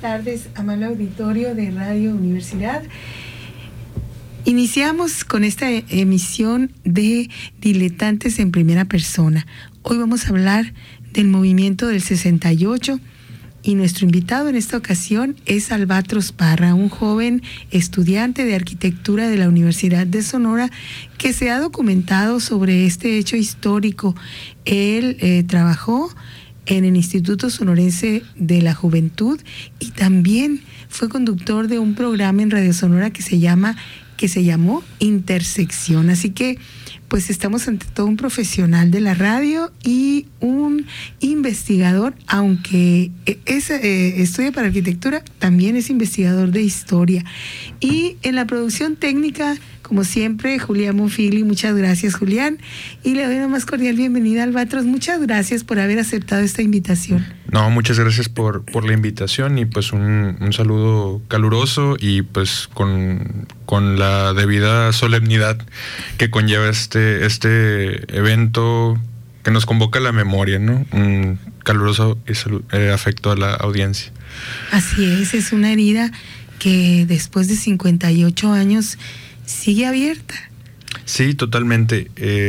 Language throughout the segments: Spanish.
tardes, amable auditorio de Radio Universidad. Iniciamos con esta emisión de Diletantes en Primera Persona. Hoy vamos a hablar del movimiento del 68 y nuestro invitado en esta ocasión es Albatros Parra, un joven estudiante de arquitectura de la Universidad de Sonora que se ha documentado sobre este hecho histórico. Él trabajó en el Instituto Sonorense de la Juventud y también fue conductor de un programa en Radio Sonora que se llamó Intersección. Así que pues estamos ante todo un profesional de la radio y un investigador, aunque estudia para arquitectura, también es investigador de historia. Y en la producción técnica, como siempre, Julián Monfili. Muchas gracias, Julián. Y le doy una más cordial bienvenida, Albatros. Muchas gracias por haber aceptado esta invitación. No, muchas gracias por la invitación y pues un saludo caluroso y pues con la debida solemnidad que conlleva este evento que nos convoca a la memoria, ¿no? Un caluroso afecto a la audiencia. Así es una herida que después de 58 años sigue abierta. Sí, totalmente.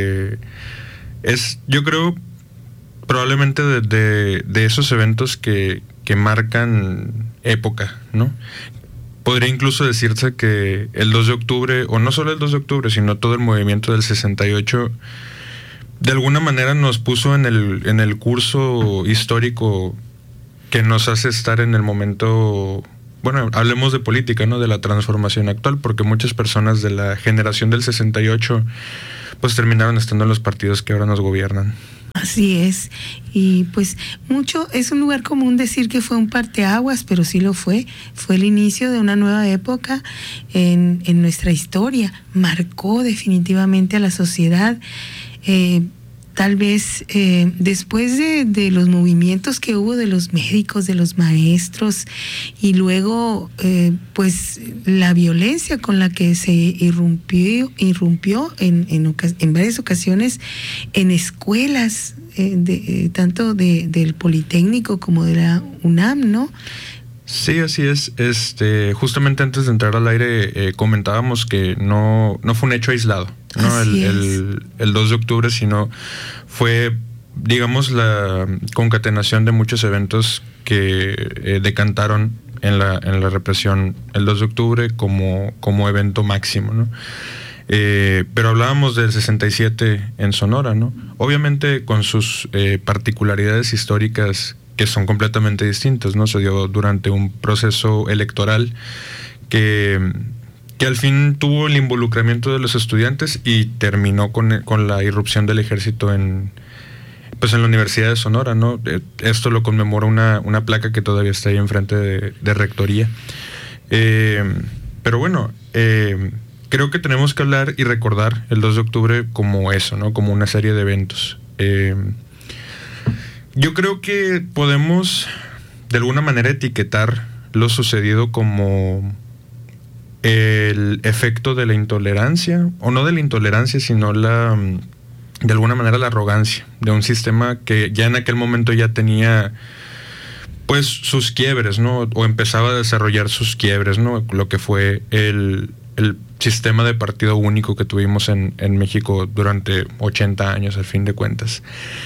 Yo creo, probablemente de esos eventos que marcan época, ¿no? Podría incluso decirse que el 2 de octubre, o no solo el 2 de octubre, sino todo el movimiento del 68, de alguna manera nos puso en el curso histórico que nos hace estar en el momento. Bueno, hablemos de política, ¿no? De la transformación actual, porque muchas personas de la generación del 68 pues terminaron estando en los partidos que ahora nos gobiernan. Así es, y pues es un lugar común decir que fue un parteaguas, pero sí lo fue el inicio de una nueva época en nuestra historia, marcó definitivamente a la sociedad. Tal vez después de los movimientos que hubo de los médicos, de los maestros, y luego pues la violencia con la que se irrumpió en varias ocasiones en escuelas, tanto del Politécnico como de la UNAM, ¿no? Sí, así es. Justamente antes de entrar al aire comentábamos que no fue un hecho aislado, ¿no? El 2 de octubre, sino fue, digamos, la concatenación de muchos eventos que decantaron en la represión el 2 de octubre como evento máximo, ¿no? Pero hablábamos del 67 en Sonora, ¿no? Obviamente con sus particularidades históricas que son completamente distintos, ¿no? Se dio durante un proceso electoral que al fin tuvo el involucramiento de los estudiantes y terminó con la irrupción del ejército en la Universidad de Sonora, ¿no? Esto lo conmemora una placa que todavía está ahí enfrente de rectoría. Pero bueno, creo que tenemos que hablar y recordar el 2 de octubre como eso, ¿no? Como una serie de eventos. Yo creo que podemos de alguna manera etiquetar lo sucedido como el efecto de la intolerancia, o no de la intolerancia, sino de alguna manera la arrogancia de un sistema que ya en aquel momento ya tenía pues sus quiebres, ¿no? O empezaba a desarrollar sus quiebres, ¿no? Lo que fue el sistema de partido único que tuvimos en México durante 80 años, al fin de cuentas.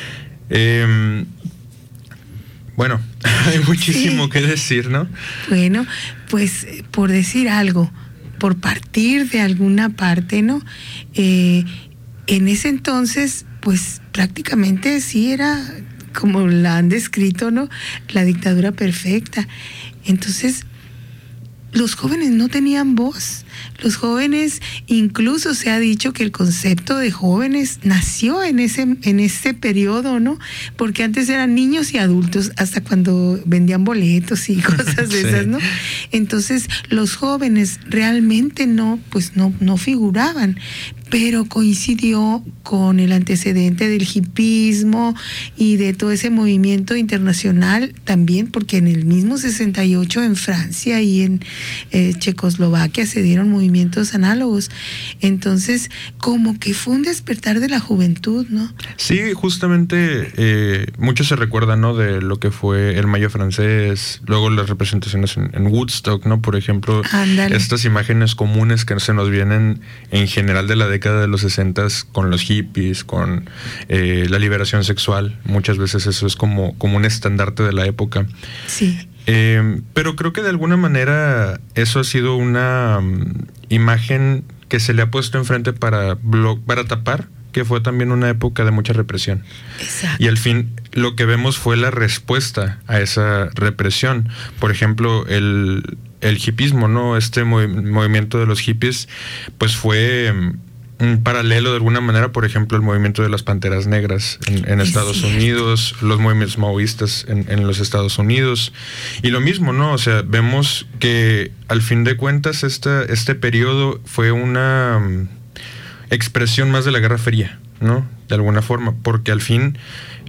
Bueno, hay muchísimo que decir, ¿no? Bueno, pues por decir algo, por partir de alguna parte, ¿no? En ese entonces, pues prácticamente sí era, como la han descrito, ¿no? La dictadura perfecta. Entonces, los jóvenes no tenían voz. Los jóvenes, incluso se ha dicho que el concepto de jóvenes nació en ese periodo, ¿no? Porque antes eran niños y adultos, hasta cuando vendían boletos y cosas de esas, ¿no? Entonces, los jóvenes realmente no figuraban. pero coincidió con el antecedente del hipismo y de todo ese movimiento internacional también, porque en el mismo 68 en Francia y en Checoslovaquia se dieron movimientos análogos. Entonces, como que fue un despertar de la juventud, ¿no? Sí, justamente mucho se recuerda, ¿no?, de lo que fue el Mayo francés, luego las representaciones en Woodstock, ¿no? Por ejemplo, Ándale. Estas imágenes comunes que se nos vienen en general de la década de los 60 con los hippies, con la liberación sexual. Muchas veces eso es como un estandarte de la época. Sí. Pero creo que de alguna manera eso ha sido una imagen que se le ha puesto enfrente para tapar que fue también una época de mucha represión. Exacto. Y al fin lo que vemos fue la respuesta a esa represión. Por ejemplo, el hipismo, ¿no? Este movimiento de los hippies, pues fue un paralelo de alguna manera, por ejemplo, el movimiento de las Panteras Negras en Estados Unidos, los movimientos maoístas en los Estados Unidos. Y lo mismo, ¿no? O sea, vemos que al fin de cuentas este periodo fue una expresión más de la Guerra Fría, ¿no? De alguna forma, porque al fin,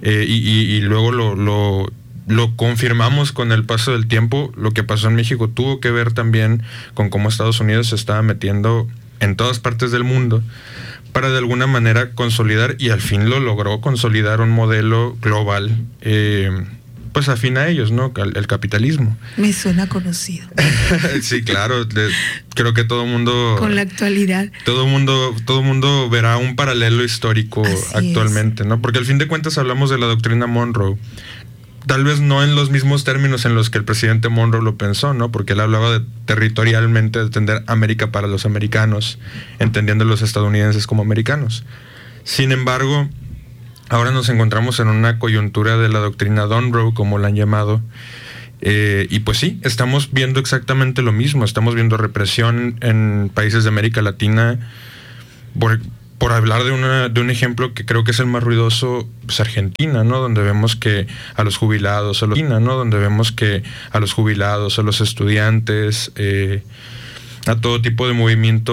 y luego lo confirmamos con el paso del tiempo, lo que pasó en México tuvo que ver también con cómo Estados Unidos se estaba metiendo en todas partes del mundo para de alguna manera consolidar, y al fin lo logró consolidar, un modelo global, pues afín a ellos, ¿no? El capitalismo. Me suena conocido. Sí, claro. Creo que todo mundo... Con la actualidad. Todo mundo verá un paralelo histórico actualmente, ¿no? Porque al fin de cuentas hablamos de la doctrina Monroe. Tal vez no en los mismos términos en los que el presidente Monroe lo pensó, ¿no? Porque él hablaba de territorialmente de entender América para los americanos, entendiendo a los estadounidenses como americanos. Sin embargo, ahora nos encontramos en una coyuntura de la doctrina Monroe, como la han llamado, y pues sí, estamos viendo exactamente lo mismo. Estamos viendo represión en países de América Latina. Por hablar de un ejemplo que creo que es el más ruidoso, pues Argentina, ¿no? Donde vemos que a los jubilados, donde vemos que a los jubilados, a los estudiantes, a todo tipo de movimiento